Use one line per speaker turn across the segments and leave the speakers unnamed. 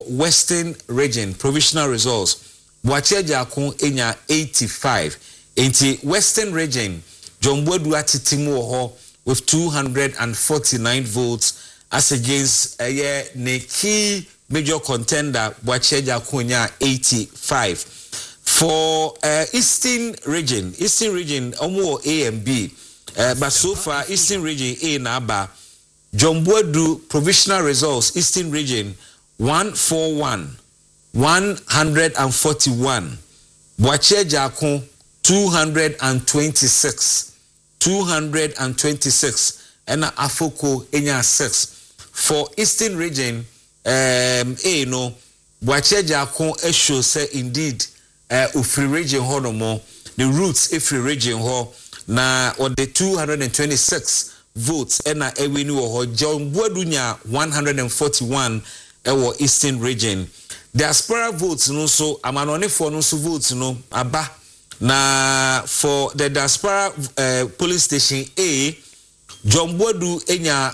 Western Region provisional results. Boakye Agyakun enya 85. Enti Western Region John Boadu atitimu ho with 249 votes as against ne key major contender Boakye Agyakun enya 85. For Eastern Region omo A and B. But so far Eastern Region A na aba John Boadu provisional results Eastern Region 141 141 Boakye Agyakun 226 and Afoko enya 6. For Eastern Region A no Boakye Agyakun show say indeed Ufri region ho no mo the roots Ufri region ho na or the 226 votes ena ewini wo ho John Boadu nya 141 ewo Eastern Region. Diaspora votes no so amanone for no so votes no aba na for the diaspora police station A John Boadu enya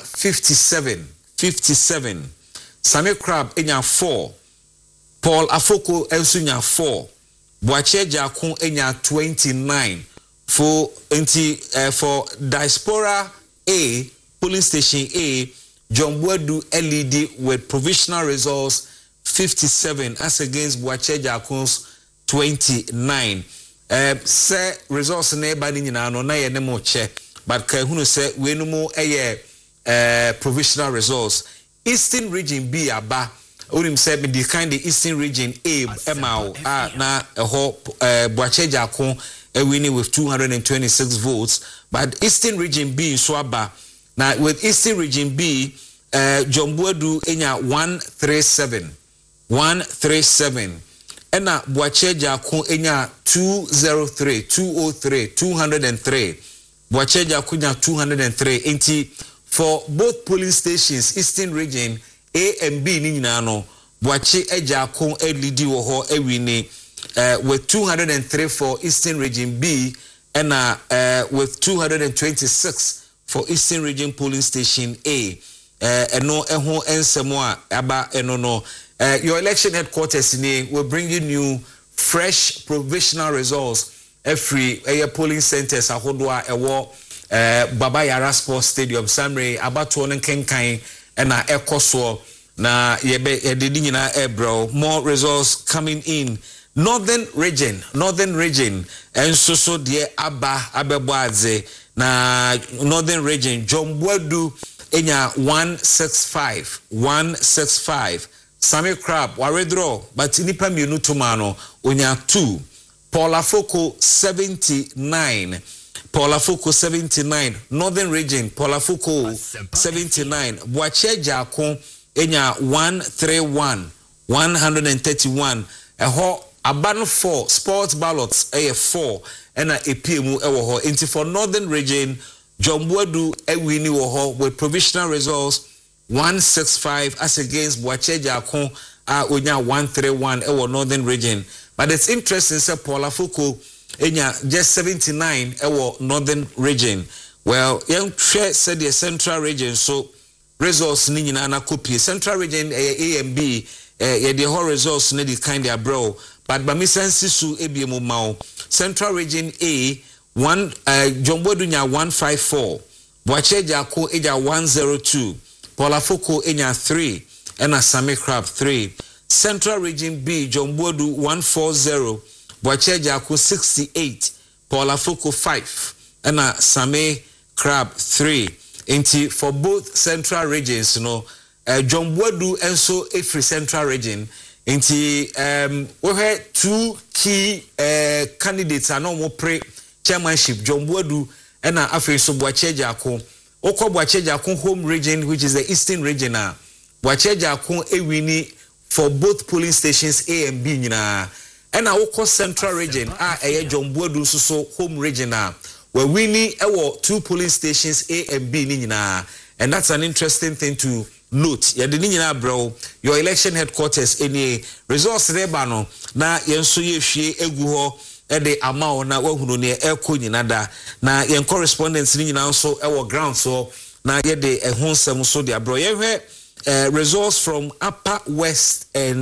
57 Sammy Crab enya 4 Paul Afoko enso nya 4 Boakye Agyakun enya 29 for diaspora A police station A John Boadu LED with provisional results 57 as against Boakye Agyakun's 29. Say results neba ni nyina no na ye ne mo che but ka hunu say we no mo provisional results. Eastern Region B aba onim say me the kind the Eastern Region A emao na ho Boakye Agyakun winning with 226 votes, but Eastern Region B so aba now with Eastern Region B John Boadu enya 137 ena Boakye Agyakun enya 203 Boakye Agyakun nya 203 enti for both polling stations Eastern Region A and B ni nyina no Boakye Agyakun lead wo ho ewini with 203 for Eastern Region B and with 226 for Eastern Region polling station A. No ensemo aba no. Your election headquarters will bring you fresh provisional results every polling centers ahodwa ewo Baba Yara Sports Stadium Samre abato no kenkan na ekoso na yebe de nyina ebro. More results coming in. Northern region and so dear abeboadze na Northern region John Boadu enya 165 Sammy Crab waredro but nipa mienu tomano onya 2 Paul Afoko 79 Northern region Paul Afoko 79 Boakye Agyakun enya 131 eho Aban 4 sports ballots 4 and a PMU ewo ho into for Northern region John Boadu ewini wo ho with provisional results 165 as against Boakye Agyakun onya 131 ewo Northern region. But it's interesting say Paul Afoko enya just 79 ewo Northern region. Well young said the Central region so results ni nyina na copy Central region A and B the whole results ne the kind of bro. But Bamisensi su ebiemu mao Central Region A John Boadu nya 154 Boakye Agyakun enya 102 Paul Afoko enya 3 and Sammy Crab 3 Central Region B John Boadu 140 Boakye Agyakun 68 Paul Afoko 5 and Sammy Crab 3 Inti for both Central regions John Boadu enso every Central Region Inti we had 2 key candidates are no more pre chairmanship John Boadu and afi so Boakye Agyakun okwa Boakye Agyakun home region which is the Eastern region Boakye Agyakun ewini for both polling stations A and B nyina and okwa Central region John Boadu so home region we winning 2 polling stations A and B nyina and that's an interesting thing to note ya de nyina bro your election headquarters any results reba no na yenso ye hwie egu ho e de amao na wahunu ne eko nyina da na yen correspondence ni nyina so e ground so na ye de ehonsem so de bro ye results from Upper West and